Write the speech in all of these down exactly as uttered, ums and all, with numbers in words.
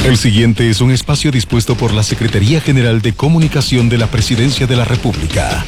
El siguiente es un espacio dispuesto por la Secretaría General de Comunicación de la Presidencia de la República.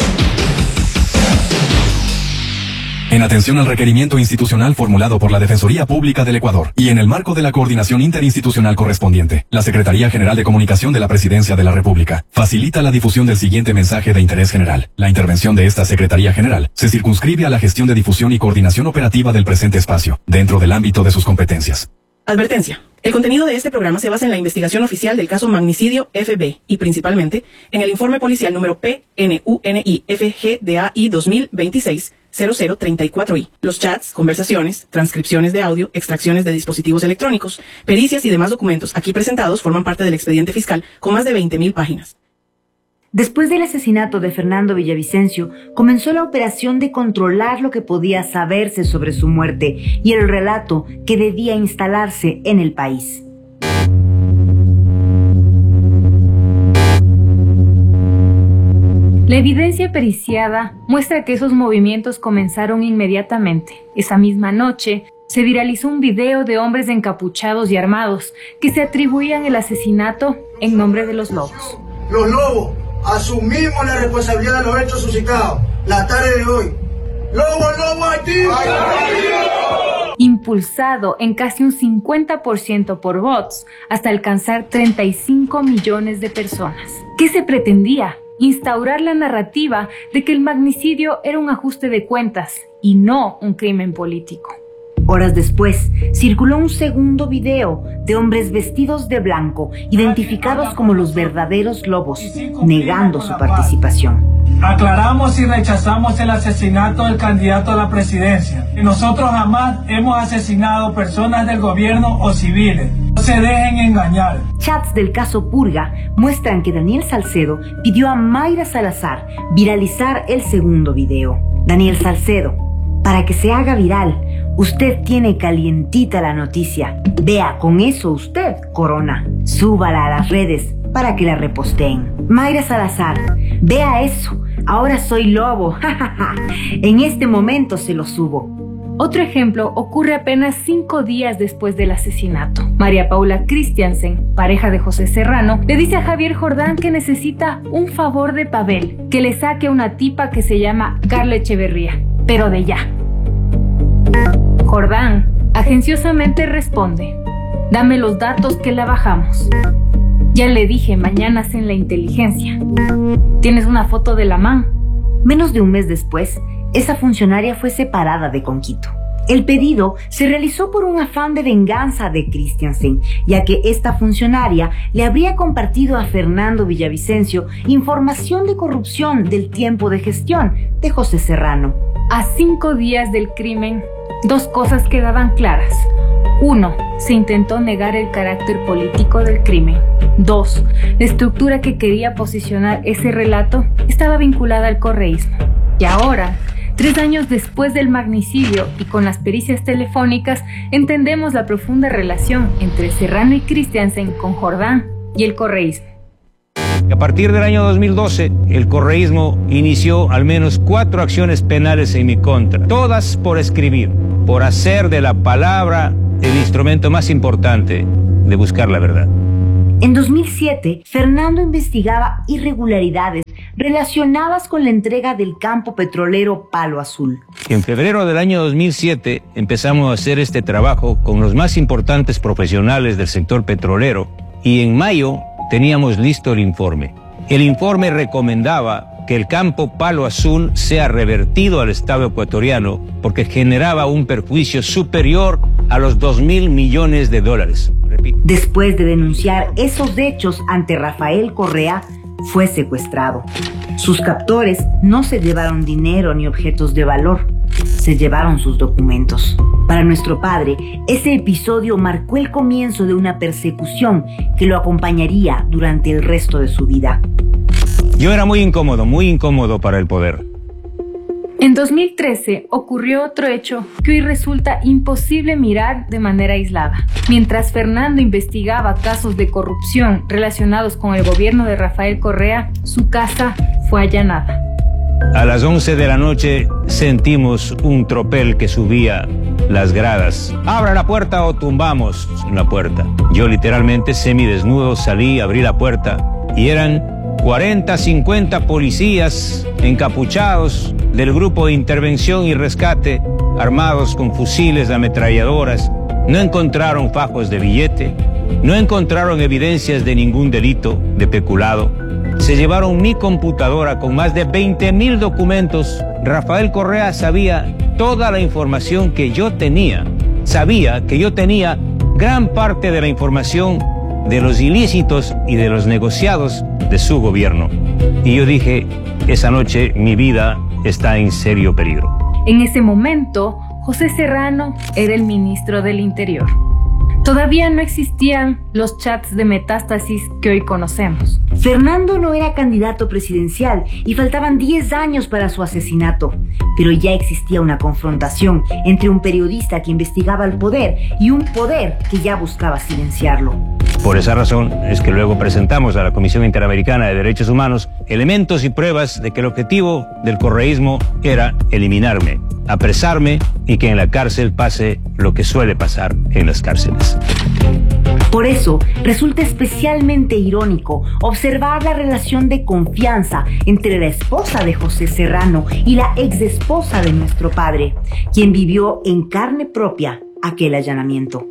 En atención al requerimiento institucional formulado por la Defensoría Pública del Ecuador y en el marco de la coordinación interinstitucional correspondiente, la Secretaría General de Comunicación de la Presidencia de la República facilita la difusión del siguiente mensaje de interés general. La intervención de esta Secretaría General se circunscribe a la gestión de difusión y coordinación operativa del presente espacio, dentro del ámbito de sus competencias. Advertencia. El contenido de este programa se basa en la investigación oficial del caso Magnicidio F B y principalmente en el informe policial número P N U N I F G D A I dos mil veintiséis cero cero treinta y cuatro I. Los chats, conversaciones, transcripciones de audio, extracciones de dispositivos electrónicos, pericias y demás documentos aquí presentados forman parte del expediente fiscal con más de veinte mil páginas. Después del asesinato de Fernando Villavicencio, comenzó la operación de controlar lo que podía saberse sobre su muerte y el relato que debía instalarse en el país. La evidencia periciada muestra que esos movimientos comenzaron inmediatamente. Esa misma noche, se viralizó un video de hombres encapuchados y armados que se atribuían el asesinato en nombre de los lobos. Los lobos asumimos la responsabilidad de los hechos suscitados la tarde de hoy. ¡Lobo, lobo, activo! Impulsado en casi un cincuenta por ciento por bots hasta alcanzar treinta y cinco millones de personas. ¿Qué se pretendía? Instaurar la narrativa de que el magnicidio era un ajuste de cuentas y no un crimen político. Horas después, circuló un segundo video de hombres vestidos de blanco, identificados como los verdaderos lobos, negando su participación. Aclaramos y rechazamos el asesinato del candidato a la presidencia. Nosotros jamás hemos asesinado personas del gobierno o civiles. No se dejen engañar. Chats del caso Purga muestran que Daniel Salcedo pidió a Mayra Salazar viralizar el segundo video. Daniel Salcedo, para que se haga viral, usted tiene calientita la noticia. Vea, con eso usted corona. Súbala a las redes para que la reposteen. Mayra Salazar, vea eso. Ahora soy lobo. En este momento se lo subo. Otro ejemplo ocurre apenas cinco días después del asesinato. María Paula Christiansen, pareja de José Serrano, le dice a Javier Jordán que necesita un favor de Pavel, que le saque a una tipa que se llama Carla Echeverría, pero de ya. Jordán agenciosamente responde: dame los datos que la bajamos. Ya le dije, mañana hacen la inteligencia. ¿Tienes una foto de la man? Menos de un mes después, esa funcionaria fue separada de Conquito. El pedido se realizó por un afán de venganza de Christiansen, ya que esta funcionaria le habría compartido a Fernando Villavicencio información de corrupción del tiempo de gestión de José Serrano. A cinco días del crimen, dos cosas quedaban claras. Uno, se intentó negar el carácter político del crimen. Dos, la estructura que quería posicionar ese relato estaba vinculada al correísmo. Y ahora, tres años después del magnicidio y con las pericias telefónicas, entendemos la profunda relación entre Serrano y Christiansen con Jordán y el correísmo. A partir del año dos mil doce, el correísmo inició al menos cuatro acciones penales en mi contra, todas por escribir, por hacer de la palabra el instrumento más importante de buscar la verdad. En dos mil siete, Fernando investigaba irregularidades relacionadas con la entrega del campo petrolero Palo Azul. En febrero del año dos mil siete empezamos a hacer este trabajo con los más importantes profesionales del sector petrolero y en mayo teníamos listo el informe. El informe recomendaba que el campo Palo Azul sea revertido al Estado ecuatoriano porque generaba un perjuicio superior a los dos mil millones de dólares. Repito. Después de denunciar esos hechos ante Rafael Correa, fue secuestrado. Sus captores no se llevaron dinero ni objetos de valor, se llevaron sus documentos. Para nuestro padre, ese episodio marcó el comienzo de una persecución que lo acompañaría durante el resto de su vida. Yo era muy incómodo, muy incómodo para el poder. En dos mil trece ocurrió otro hecho que hoy resulta imposible mirar de manera aislada. Mientras Fernando investigaba casos de corrupción relacionados con el gobierno de Rafael Correa, su casa fue allanada. A las once de la noche sentimos un tropel que subía las gradas. ¡Abra la puerta o tumbamos la puerta! Yo literalmente semidesnudo salí, abrí la puerta y eran cuarenta, cincuenta policías encapuchados del grupo de intervención y rescate, armados con fusiles, ametralladoras. No encontraron fajos de billete, no encontraron evidencias de ningún delito de peculado. Se llevaron mi computadora con más de veinte mil documentos. Rafael Correa sabía toda la información que yo tenía. Sabía que yo tenía gran parte de la información de los ilícitos y de los negociados de su gobierno. Y yo dije, esa noche mi vida está en serio peligro. En ese momento, José Serrano era el ministro del Interior. Todavía no existían los chats de metástasis que hoy conocemos. Fernando no era candidato presidencial y faltaban diez años para su asesinato, pero ya existía una confrontación entre un periodista que investigaba el poder y un poder que ya buscaba silenciarlo. Por esa razón es que luego presentamos a la Comisión Interamericana de Derechos Humanos elementos y pruebas de que el objetivo del correísmo era eliminarme, apresarme y que en la cárcel pase lo que suele pasar en las cárceles. Por eso, resulta especialmente irónico observar la relación de confianza entre la esposa de José Serrano y la exesposa de nuestro padre, quien vivió en carne propia aquel allanamiento.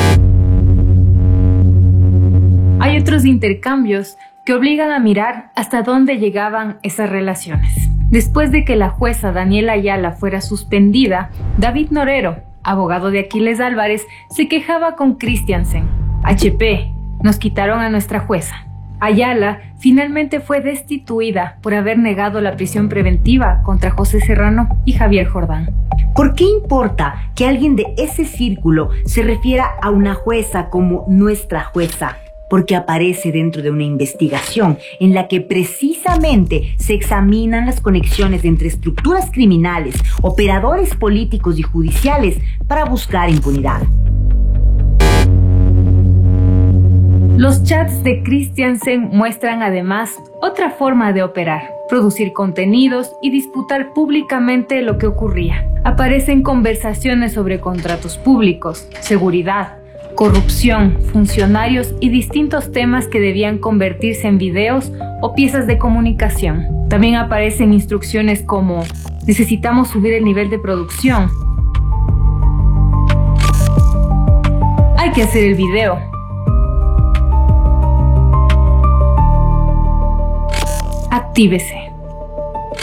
Hay otros intercambios que obligan a mirar hasta dónde llegaban esas relaciones. Después de que la jueza Daniela Ayala fuera suspendida, David Norero, abogado de Aquiles Álvarez, se quejaba con Christiansen. H P, nos quitaron a nuestra jueza. Ayala finalmente fue destituida por haber negado la prisión preventiva contra José Serrano y Javier Jordán. ¿Por qué importa que alguien de ese círculo se refiera a una jueza como nuestra jueza? Porque aparece dentro de una investigación en la que precisamente se examinan las conexiones entre estructuras criminales, operadores políticos y judiciales para buscar impunidad. Los chats de Christiansen muestran además otra forma de operar, producir contenidos y disputar públicamente lo que ocurría. Aparecen conversaciones sobre contratos públicos, seguridad, corrupción, funcionarios y distintos temas que debían convertirse en videos o piezas de comunicación. También aparecen instrucciones como: necesitamos subir el nivel de producción, hay que hacer el video, actívese.